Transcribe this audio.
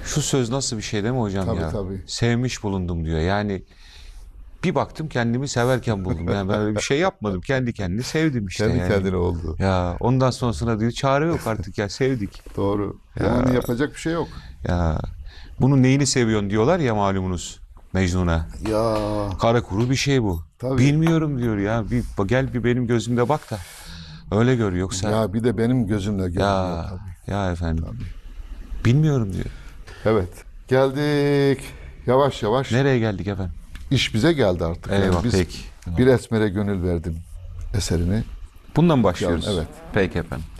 Şu söz nasıl bir şey değil mi hocam Tabii, ya? tabii. Sevmiş bulundum diyor. Yani bir baktım kendimi severken buldum. Yani ben öyle bir şey yapmadım. Kendi kendini sevdim işte Kendi yani. kendine oldu. Ya ondan sonrasına diyor çare yok artık ya sevdik. Doğru. Yani Ya yapacak bir şey yok. ya bunun neyini seviyorsun diyorlar ya malumunuz Mecnun'a. Ya Kara kuru bir şey bu. tabii. Bilmiyorum diyor ya. Gel bir benim gözümde bak da öyle gör yoksa Ya bir de benim gözümle gör diyor ya tabii. ya efendim Tabii. bilmiyorum diyor. Evet. Geldik. Yavaş yavaş. Nereye geldik efendim? İş bize geldi artık. Yani Eyvah biz peki. Bir Esmer'e gönül verdim eserini. Bundan mı Okuyalım. başlıyoruz? Evet. Peki efendim.